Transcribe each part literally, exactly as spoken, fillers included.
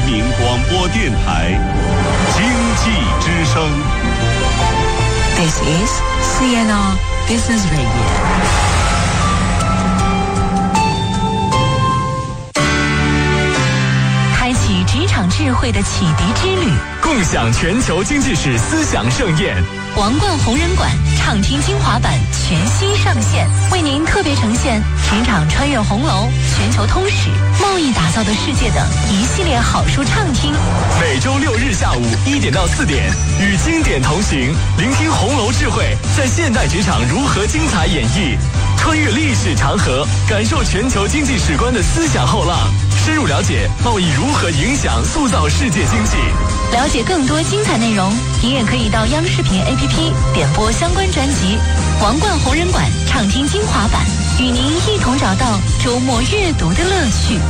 民广播电台经济之声。 This is C N R Business Radio。开启职场智慧的启迪之旅， 共享全球经济史思想盛宴。 王冠红人馆畅听精华版全新上线，为您特别呈现职场穿越红楼、全球通史、贸易打造的世界等一系列好书畅听。 每周六日下午一点到四点，与经典同行，聆听红楼智慧在现代职场如何精彩演绎，穿越历史长河，感受全球经济史观的思想后浪，深入了解贸易如何影响塑造世界经济。 了解更多精彩内容，您也可以到央视频 A P P 点播相关专辑《王冠红人馆畅听精华版》，与您一同找到周末阅读的乐趣。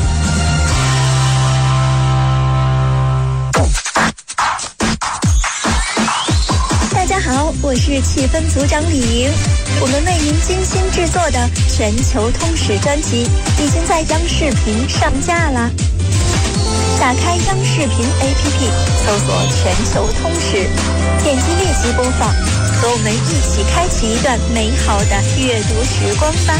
大家好，我是气氛组长李莹，我们为您精心制作的全球通史专辑已经在央视频上架了。打开央视频 A P P， 搜索全球通史，点击立即播放，和我们一起开启一段美好的阅读时光吧。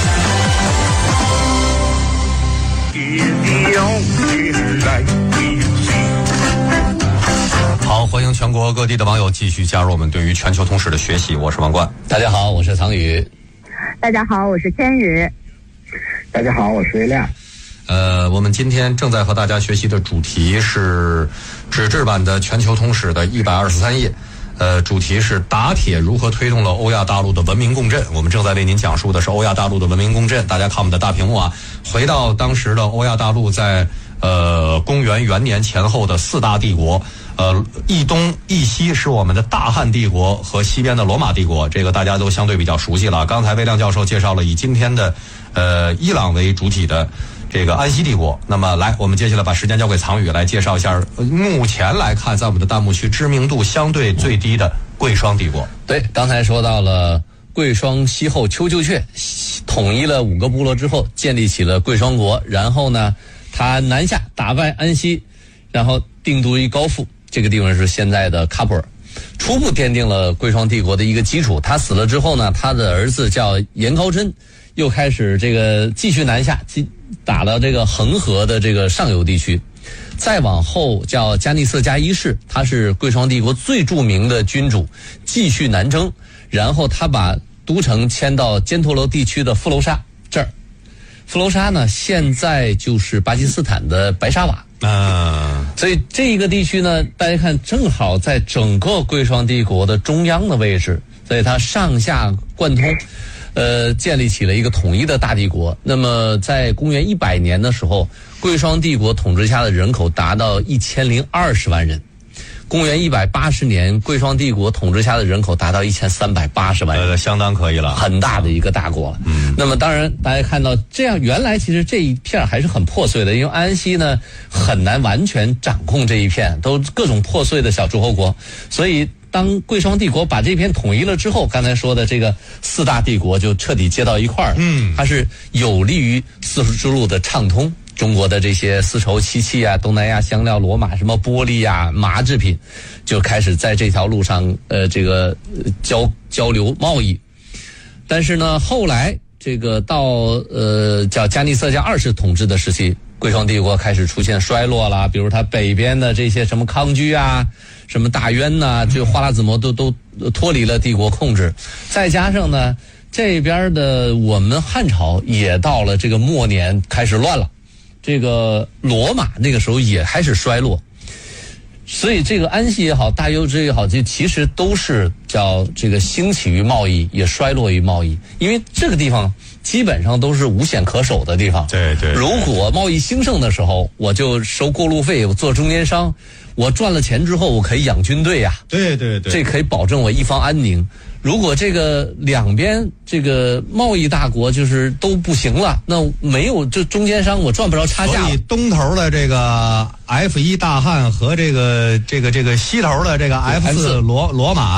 好，欢迎全国各地的网友继续加入我们对于全球通史的学习。我是王冠。 大家好，我是唐宇。 大家好，我是千羽。 大家好，我是魏亮。 呃，我们今天正在和大家学习的主题是纸质版的全球通史的一百二十三页。呃，主题是打铁如何推动了欧亚大陆的文明共振。我们正在为您讲述的是欧亚大陆的文明共振。大家看我们的大屏幕啊，回到当时的欧亚大陆在呃公元元年前后的四大帝国。呃，一东一西是我们的大汉帝国和西边的罗马帝国，这个大家都相对比较熟悉了。刚才魏亮教授介绍了以今天的呃伊朗为主体的这个安息帝国。那么来，我们接下来把时间交给藏宇来介绍一下目前来看在我们的弹幕区知名度相对最低的贵霜帝国。 对，刚才说到了贵霜西后丘就阙，统一了五个部落之后，建立起了贵霜国。然后呢，他南下打败安息，然后定都于高阜。这个地方是现在的喀布尔，初步奠定了贵霜帝国的一个基础。他死了之后呢，他的儿子叫颜高真，又开始这个继续南下，打了这个恒河的这个上游地区。再往后叫加尼色加一世，他是贵霜帝国最著名的君主，继续南征。然后他把都城迁到犍陀罗地区的富楼沙这儿。富楼沙呢，现在就是巴基斯坦的白沙瓦。 啊， 所以这一个地区呢，大家看正好在整个贵霜帝国的中央的位置，所以它上下贯通，呃，建立起了一个统一的大帝国。那么在公元一百年的时候，贵霜帝国统治下的人口达到一千零二十万人。公元一百八十年，贵霜帝国统治下的人口达到一千三百八十万人， 呃，相当可以了， 很大的一个大国了。 嗯， 那么当然，大家看到这样，原来其实这一片还是很破碎的，因为安息呢很难完全掌控这一片，都各种破碎的小诸侯国，所以当贵霜帝国把这片统一了之后，刚才说的这个四大帝国就彻底接到一块儿了。 嗯， 它是有利于丝绸之路的畅通。中国的这些丝绸、漆器啊，东南亚香料、罗马什么玻璃啊、麻制品，就开始在这条路上呃这个交交流贸易。但是呢，后来这个到呃叫加尼色加二世统治的时期，贵霜帝国开始出现衰落了，比如它北边的这些什么康居啊、什么大渊呐、啊，就花剌子模都都脱离了帝国控制，再加上呢这边的我们汉朝也到了这个末年开始乱了。这个罗马那个时候也开始衰落，所以这个安息也好，大优之也好，这其实都是叫这个兴起于贸易，也衰落于贸易，因为这个地方基本上都是无险可守的地方。 对对， 如果贸易兴盛的时候，我就收过路费，我做中间商，我赚了钱之后，我可以养军队呀、啊。 对对对， 这可以保证我一方安宁。如果这个两边这个贸易大国就是都不行了，那没有这中间商我赚不着差价了。 所以东头的这个 F 一 大汉和这个这个这个西头的这个 F 四 罗罗马，他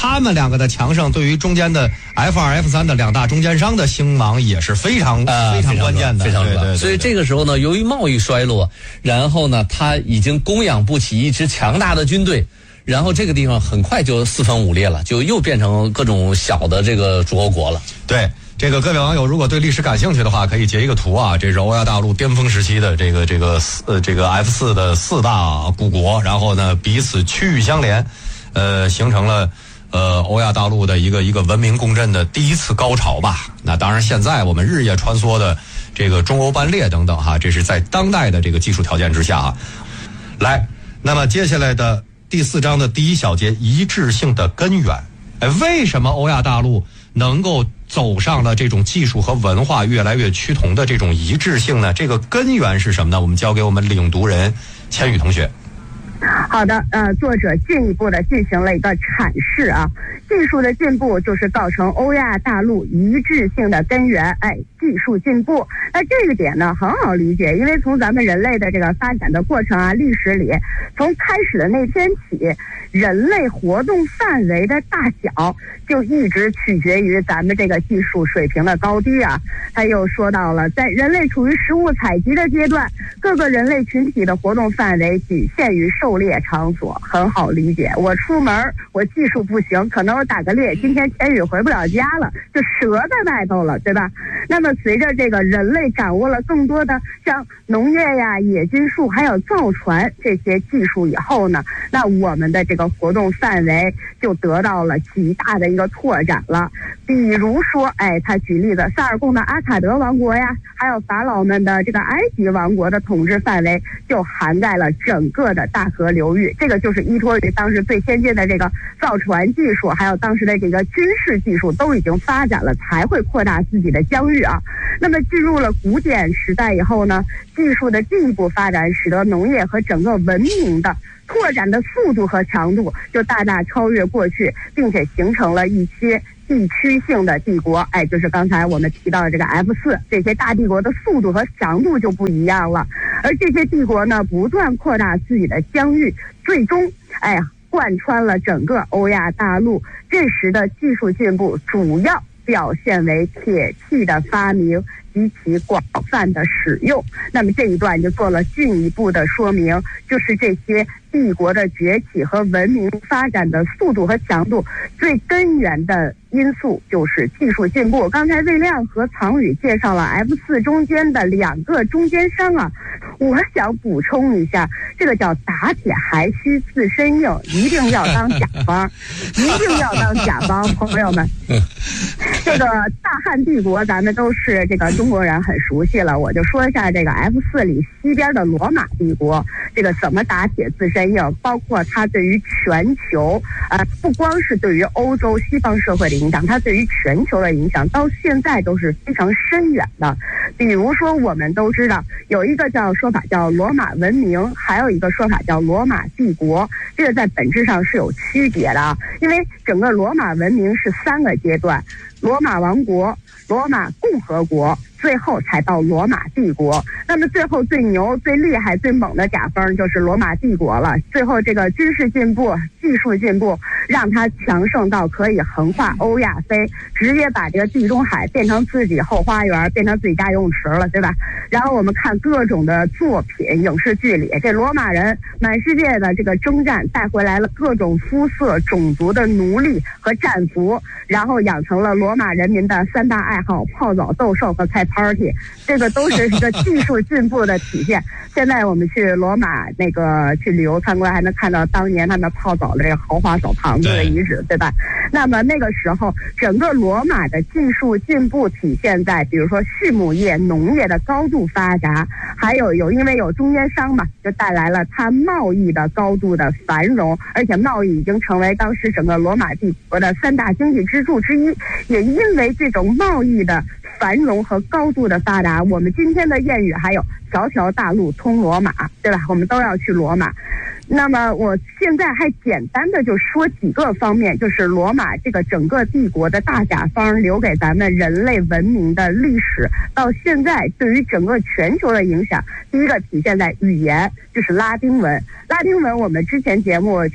他们两个的强盛对于中间的 F 二 F 三的两大中间商的兴亡也是非常、呃、非常关键的， 非常重要。 对对对对， 所以这个时候呢，由于贸易衰落，然后呢，他已经供养不起一支强大的军队。然后这个地方很快就四分五裂了，就又变成各种小的这个诸侯国了。 对，这个各位网友如果对历史感兴趣的话，可以截一个图啊，这是欧亚大陆巅峰时期的这个这个呃这个 F 四 的四大古国，然后呢彼此区域相连，呃形成了呃欧亚大陆的一个一个文明共振的第一次高潮吧。那当然现在我们日夜穿梭的这个中欧班列等等哈，这是在当代的这个技术条件之下啊。来，那么接下来的第四章的第一小节，一致性的根源。哎，为什么欧亚大陆能够走上了这种技术和文化越来越趋同的这种一致性呢？这个根源是什么呢？我们交给我们领读人千羽同学。 好的，呃，作者进一步的进行了一个阐释啊，技术的进步就是造成欧亚大陆一致性的根源，哎，技术进步。那这个点呢很好理解，因为从咱们人类的这个发展的过程啊，历史里，从开始的那天起，人类活动范围的大小就一直取决于咱们这个技术水平的高低啊。他又说到了，在人类处于食物采集的阶段，各个人类群体的活动范围仅限于狩猎场所，很好理解。我出门，我技术不行，可能我打个猎，今天千羽回不了家了，就折在外头了，对吧？那么随着这个人类掌握了更多的像农业呀、冶金术还有造船这些技术以后呢，那我们的这个活动范围就得到了极大的一个拓展了。比如说，哎，他举例子，萨尔贡的阿卡德王国呀，还有法老们的这个埃及王国的统治范围就涵盖了整个的大河流域。这个就是依托于当时最先进的这个造船技术，还有当时的这个军事技术都已经发展了，才会扩大自己的疆域啊。那么进入了古典时代以后呢，技术的进一步发展使得农业和整个文明的拓展的速度和强度就大大超越过去，并且形成了一些地区性的帝国。哎，就是刚才我们提到的这个 F 四， 这些大帝国的速度和强度就不一样了。而这些帝国呢，不断扩大自己的疆域，最终哎呀贯穿了整个欧亚大陆。这时的技术进步主要表现为铁器的发明及其广泛的使用。那么这一段就做了进一步的说明，就是这些帝国的崛起和文明发展的速度和强度最根源的因素就是技术进步。刚才魏亮和藏宇介绍了 F 四 中间的两个中间商啊，我想补充一下，这个叫打铁还需自身硬，一定要当甲方，一定要当甲方，朋友们。这个大汉帝国咱们都是这个中国人很熟悉了，我就说一下这个 F 四 里西边的罗马帝国，这个怎么打铁自身硬，包括它对于全球呃，不光是对于欧洲西方社会的影响，它对于全球的影响到现在都是非常深远的。比如说我们都知道有一个叫说法叫罗马文明，还有一个说法叫罗马帝国，这个在本质上是有区别的，因为整个罗马文明是三个阶段，罗马王国、罗马共和国，最后才到罗马帝国。那么最后最牛、最厉害、最猛的甲方就是罗马帝国了。最后这个军事进步、技术进步，让它强盛到可以横跨欧亚非，直接把这个地中海变成自己后花园，变成自己家游泳池了，对吧？然后我们看各种的作品、影视剧里，这罗马人满世界的这个征战，带回来了各种肤色、种族的奴隶和战俘，然后养成了罗马人民的三大爱好：泡澡、斗兽和开 party。这个都是一个技术进步的体现。现在我们去罗马那个去旅游参观，还能看到当年他们泡澡的这个豪华澡堂子的遗址，对吧？那么那个时候，整个罗马的技术进步体现在，比如说畜牧业、农业的高度发达，还有有因为有中间商嘛，就带来了它贸易的高度的繁荣，而且贸易已经成为当时整个罗马帝国的三大经济支柱之一。也因为这种贸易的繁荣和高度的发达，我们今天的谚语还有条条大路通罗马，对吧？我们都要去罗马。那么我现在还简单的就说几个方面，就是罗马这个整个帝国的大甲方留给咱们人类文明的历史到现在对于整个全球的影响。第一个体现在语言，就是拉丁文。拉丁文我们之前节目呃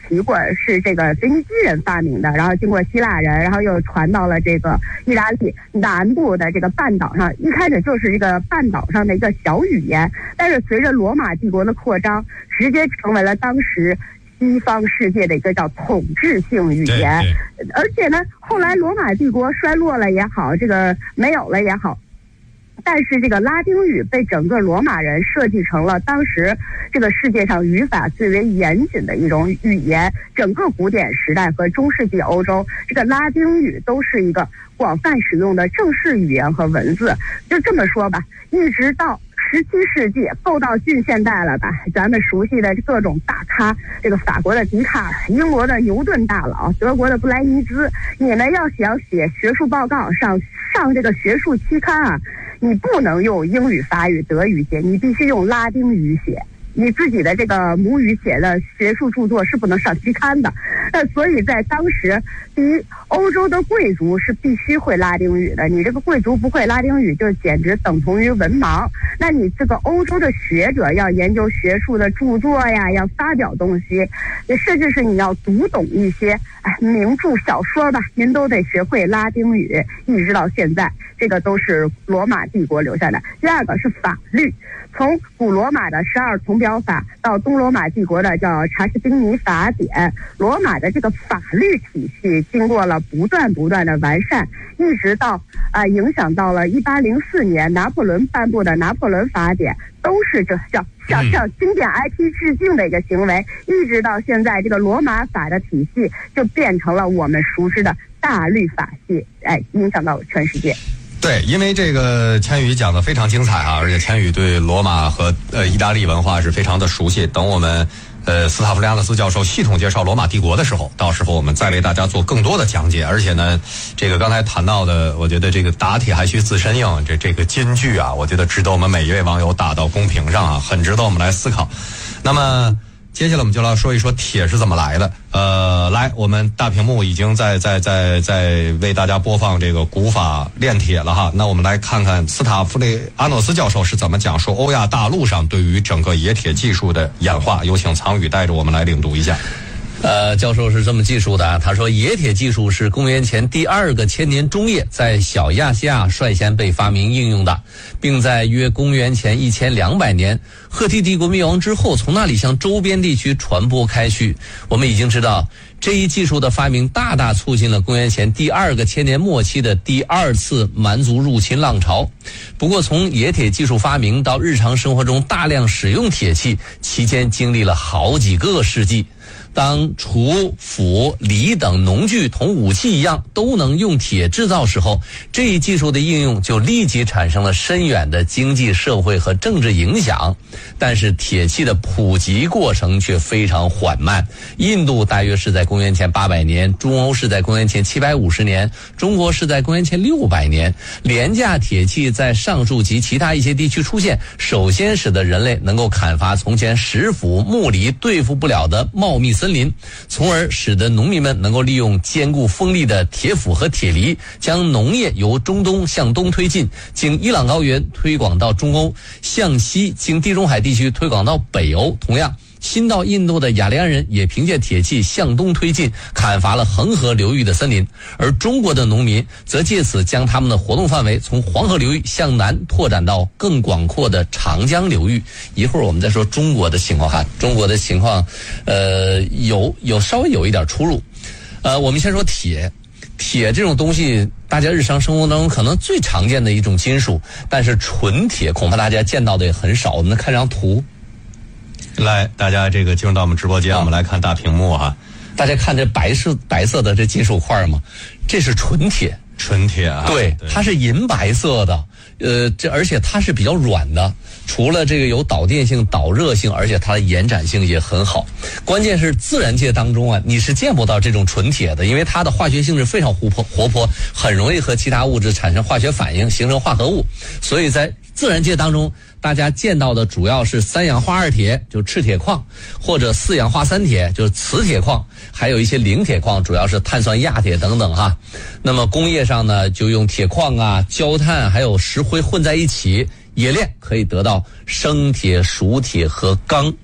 奇棍是这个腓尼基人发明的，然后经过希腊人，然后又传到了这个意大利南部的这个半岛上。一开始就是这个半岛上的一个小语言，但是随着罗马帝国的扩张，直接成为了当时西方世界的一个叫统治性语言。而且呢，后来罗马帝国衰落了也好，这个没有了也好，但是这个拉丁语被整个罗马人设计成了当时这个世界上语法最为严谨的一种语言。整个古典时代和中世纪欧洲，这个拉丁语都是一个广泛使用的正式语言和文字。就这么说吧，一直到十七世纪够到近现代了吧，咱们熟悉的各种大咖，这个法国的笛卡尔，英国的牛顿大佬，德国的布莱尼兹，你们要想写学术报告，上上这个学术期刊啊，你不能用英语、法语、德语写，你必须用拉丁语写。你自己的这个母语写的学术著作是不能上期刊的。那所以在当时，第一，欧洲的贵族是必须会拉丁语的，你这个贵族不会拉丁语就简直等同于文盲。那你这个欧洲的学者要研究学术的著作呀，要发表东西，甚至是你要读懂一些哎名著小说吧，您都得学会拉丁语。一直到现在，这个都是罗马帝国留下的。第二个是法律，从古罗马的十二铜表法到东罗马帝国的叫查士丁尼法典，罗马的这个法律体系经过了不断不断的完善，一直到啊、呃、影响到了一八零四年拿破仑颁布的拿破仑法典，都是这向向向经典 I P 致敬的一个行为。一直到现在，这个罗马法的体系就变成了我们熟知的大律法系，哎，影响到全世界。 对，因为这个千羽讲的非常精彩啊，而且千羽对罗马和呃意大利文化是非常的熟悉。等我们呃斯塔夫利亚纳斯教授系统介绍罗马帝国的时候，到时候我们再为大家做更多的讲解。而且呢，这个刚才谈到的，我觉得这个打铁还需自身硬，这这个金句啊，我觉得值得我们每一位网友打到公屏上啊，很值得我们来思考。那么接下来我们就来说一说铁是怎么来的。呃，来，我们大屏幕已经在在在在为大家播放这个古法炼铁了哈。那我们来看看斯塔夫利阿诺斯教授是怎么讲述欧亚大陆上对于整个冶铁技术的演化。有请苍宇带着我们来领读一下。 呃，教授是这么记述的，他说冶铁技术是公元前第二个千年中叶在小亚细亚率先被发明应用的，并在约公元前一千两百年赫梯帝国灭亡之后，从那里向周边地区传播开去。我们已经知道，这一技术的发明大大促进了公元前第二个千年末期的第二次蛮族入侵浪潮。不过，从冶铁技术发明到日常生活中大量使用铁器，期间经历了好几个世纪。当锄、斧、犁等农具同武器一样都能用铁制造时候，这一技术的应用就立即产生了深远的经济社会和政治影响。但是铁器的普及过程却非常缓慢，印度大约是在公元前八百年，中欧是在公元前七百五十年，中国是在公元前六百年。廉价铁器在上述及其他一些地区出现，首先使得人类能够砍伐从前石斧、木犁对付不了的茂密森林，从而使得农民们能够利用坚固锋利的铁斧和铁犁，将农业由中东向东推进，经伊朗高原推广到中欧，向西经地中海地区推广到北欧。同样，新到印度的雅利安人也凭借铁器向东推进，砍伐了恒河流域的森林，而中国的农民则借此将他们的活动范围从黄河流域向南拓展到更广阔的长江流域。一会儿我们再说中国的情况哈，中国的情况，呃，有有稍微有一点出入。呃，我们先说铁。铁这种东西，大家日常生活当中可能最常见的一种金属，但是纯铁恐怕大家见到的也很少。我们看这张图。 来，大家这个进入到我们直播间，我们来看大屏幕哈。 大家看这白色白色的这金属块吗？这是纯铁， 纯铁啊。 对，它是银白色的，呃，这而且它是比较软的。除了这个有导电性、导热性，而且它的延展性也很好。关键是自然界当中啊，你是见不到这种纯铁的，因为它的化学性质非常活泼，活泼，很容易和其他物质产生化学反应，形成化合物。所以在自然界当中，大家见到的主要是三氧化二铁，就是赤铁矿，或者四氧化三铁，就是磁铁矿，还有一些零铁矿，主要是碳酸亚铁等等哈。那么工业上呢，就用铁矿啊、焦炭还有石灰混在一起冶炼，可以得到生铁、熟铁和钢。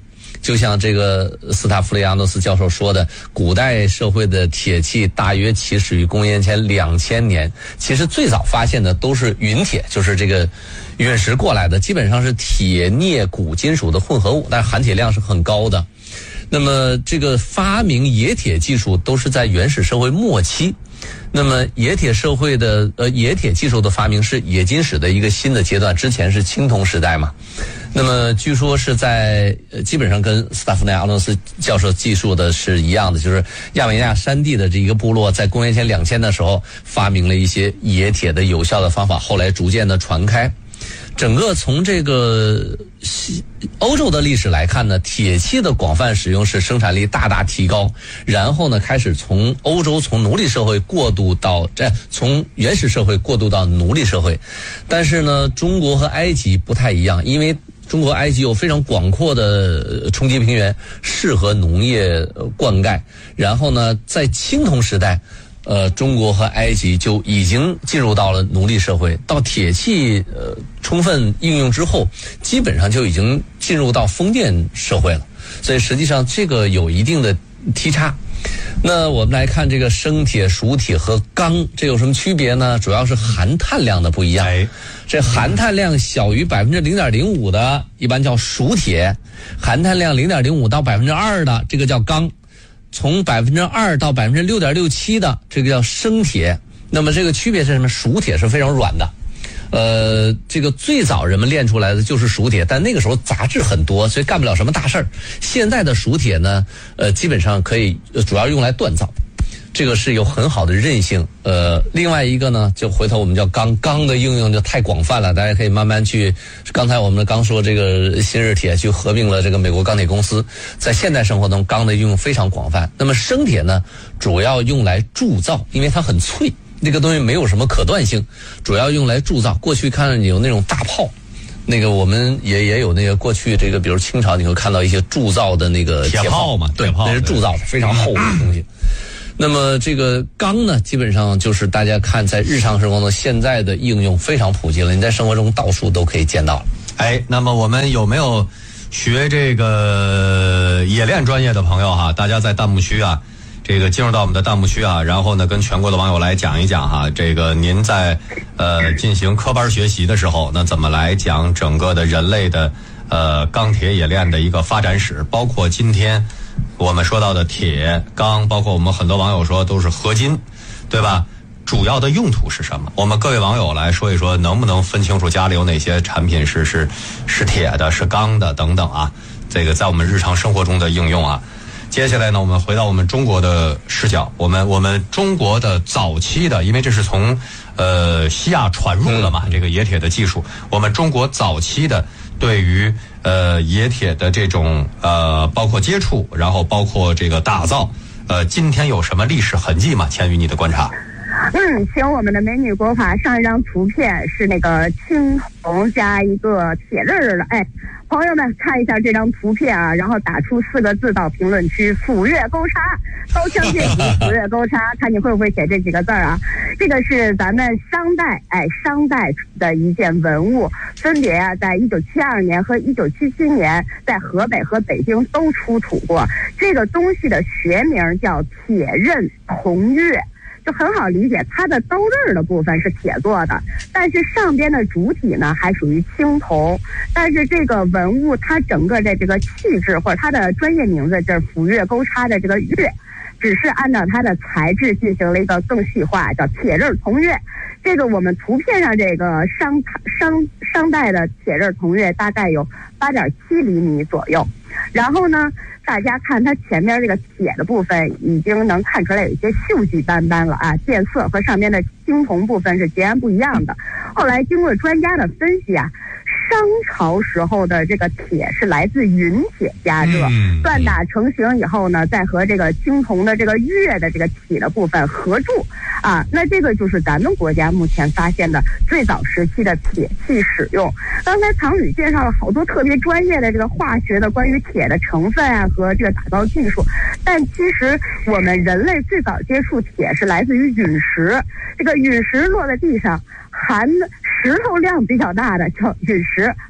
就像这个斯塔夫雷亚诺斯教授说的，古代社会的铁器大约起始于公元前两千年。其实最早发现的都是陨铁，就是这个陨石过来的，基本上是铁、镍、钴金属的混合物，但是含铁量是很高的。那么这个发明冶铁技术都是在原始社会末期。那么冶铁社会的呃冶铁技术的发明是冶金史的一个新的阶段，之前是青铜时代嘛。那么据说是在呃基本上跟斯塔夫内阿诺斯教授记述的是一样的，就是亚美尼亚山地的这一个部落在公元前两千的时候发明了一些冶铁的有效的方法，后来逐渐的传开。整个从这个欧洲的历史来看呢，铁器的广泛使用使生产力大大提高，然后呢开始从欧洲从奴隶社会过渡到这从原始社会过渡到奴隶社会。但是呢中国和埃及不太一样，因为中国埃及有非常广阔的冲积平原，适合农业灌溉。然后呢在青铜时代呃，中国和埃及就已经进入到了奴隶社会，到铁器呃充分应用之后，基本上就已经进入到封建社会了。所以实际上这个有一定的梯差。那我们来看这个生铁、熟铁和钢，这有什么区别呢？主要是含碳量的不一样。这含碳量小于百分之零点零五的，一般叫熟铁；含碳量零点零五到百分之二的，这个叫钢。从百分之二到百分之六点六七的，这个叫生铁。那么这个区别是什么？熟铁是非常软的，呃，这个最早人们炼出来的就是熟铁，但那个时候杂质很多，所以干不了什么大事儿。现在的熟铁呢，呃，基本上可以主要用来锻造。这个是有很好的韧性，呃，另外一个呢，就回头我们叫钢，钢的应用就太广泛了，大家可以慢慢去。刚才我们刚说这个新日铁去合并了这个美国钢铁公司，在现代生活中钢的应用非常广泛。那么生铁呢，主要用来铸造，因为它很脆，那个东西没有什么可断性，主要用来铸造。过去看有那种大炮。那个我们也也有那个过去这个，比如清朝你会看到一些铸造的那个铁炮嘛， 对，那是铸造的，非常厚的东西。那么这个钢呢，基本上就是大家看在日常生活中现在的应用非常普及了，你在生活中到处都可以见到。 哎，那么我们有没有学这个冶炼专业的朋友哈？大家在弹幕区啊，这个进入到我们的弹幕区啊，然后呢跟全国的网友来讲一讲哈，这个您在呃进行科班学习的时候，那怎么来讲整个的人类的呃钢铁冶炼的一个发展史，包括今天我们说到的铁、钢，包括我们很多网友说都是合金，对吧？主要的用途是什么？我们各位网友来说一说，能不能分清楚家里有哪些产品是是是铁的、是钢的等等啊？这个在我们日常生活中的应用啊。接下来呢，我们回到我们中国的视角，我们我们中国的早期的，因为这是从呃西亚传入了嘛，这个冶铁的技术，我们中国早期的对于呃冶铁的这种呃包括接触，然后包括这个打造，呃今天有什么历史痕迹吗？千羽，你的观察。 嗯，请我们的美女国法上一张图片是那个青铜加一个铁刃儿的，哎，朋友们看一下这张图片啊，然后打出四个字到评论区：斧钺钩叉，刀枪剑戟，斧钺钩叉，看你会不会写这几个字啊？这个是咱们商代，哎，商代的一件文物，分别啊，在一九七二年和一九七七年在河北和北京都出土过。这个东西的学名叫铁刃铜钺。就很好理解，它的刀刃的部分是铁做的，但是上边的主体呢还属于青铜。但是这个文物它整个的这个气质或者它的专业名字就是斧钺钩叉的这个钺，只是按照它的材质进行了一个更细化，叫铁刃铜钺。这个我们图片上这个商商商代的铁刃铜钺大概有八点七厘米左右，然后呢。大家看它前面这个铁的部分已经能看出来有一些锈迹斑斑了啊，变色和上面的青铜部分是截然不一样的。后来经过专家的分析啊，商朝时候的这个铁是来自陨铁加热，锻打成型以后呢，再和这个青铜的这个钺的这个体的部分合铸啊，那这个就是咱们国家目前发现的最早时期的铁器使用。刚才唐宇介绍了好多特别专业的这个化学的关于铁的成分啊和这个打造技术，但其实我们人类最早接触铁是来自于陨石，这个陨石落在地上含石头量比较大的叫陨石，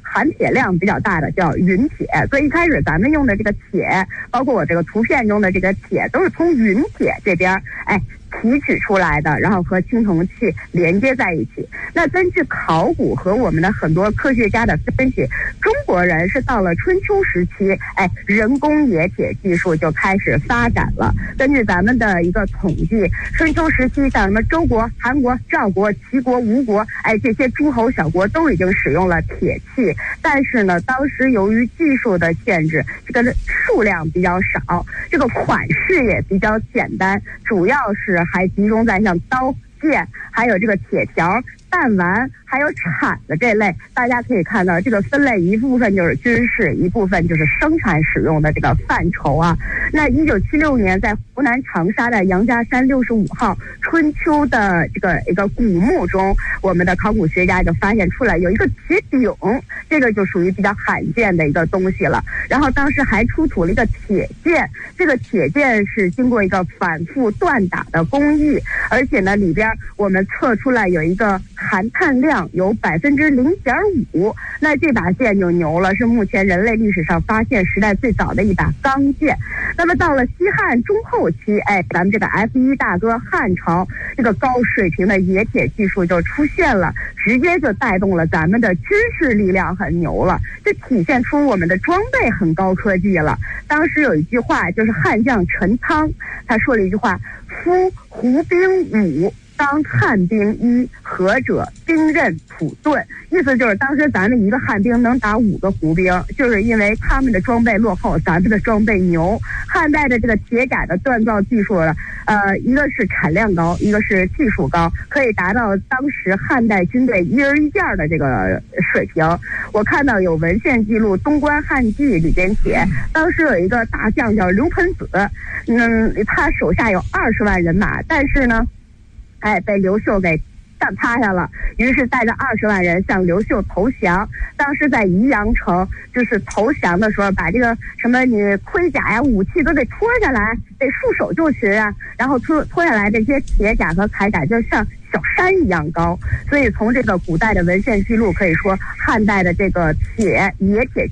含铁量比较大的叫云铁，所以一开始咱们用的这个铁，包括我这个图片中的这个铁，都是从云铁这边哎提取出来的，然后和青铜器连接在一起。那根据考古和我们的很多科学家的分析，中国人是到了春秋时期，哎，人工冶铁技术就开始发展了。根据咱们的一个统计，春秋时期像什么周国、韩国、赵国、齐国、吴国，哎，这些诸侯小国都已经使用了铁器，但是呢，当时由于技术的限制，这个数量比较少，这个款式也比较简单，主要是还集中在像刀、剑，还有这个铁条、弹丸，还有铲子这类。大家可以看到，这个分类一部分就是军事，一部分就是生产使用的这个范畴啊。那一九七六年，在湖南长沙的杨家山六十五号春秋的这个一个古墓中，我们的考古学家就发现出来有一个铁鼎，这个就属于比较罕见的一个东西了。然后当时还出土了一个铁剑，这个铁剑是经过一个反复锻打的工艺，而且呢里边我们测出来有一个含碳量有百分之零点五，那这把剑就牛了，是目前人类历史上发现时代最早的一把钢剑。那么到了西汉中后期，哎，咱们这个 F 一 大哥汉朝，这个高水平的冶铁技术就出现了，直接就带动了咱们的军事力量很牛了，这体现出我们的装备很高科技了。当时有一句话，就是汉将陈仓他说了一句话：夫胡兵五，当汉兵一，何者兵刃土盾。意思就是当时咱们一个汉兵能打五个胡兵，就是因为他们的装备落后，咱们的装备牛。汉代的这个铁甲的锻造技术呢，呃，一个是产量高，一个是技术高，可以达到当时汉代军队一人一件的这个水平。我看到有文献记录《东关汉记》里边写，当时有一个大将叫刘盆子，嗯，他手下有二十万人马，但是呢哎，被刘秀给干趴下了，于是带着二十万人向刘秀投降。当时在宜阳城，就是投降的时候，把这个什么你盔甲呀、武器都得脱下来，得束手就擒啊。然后脱脱下来这些铁甲和铠甲，就像小山一样高。所以从这个古代的文献记录可以说，汉代的这个铁冶铁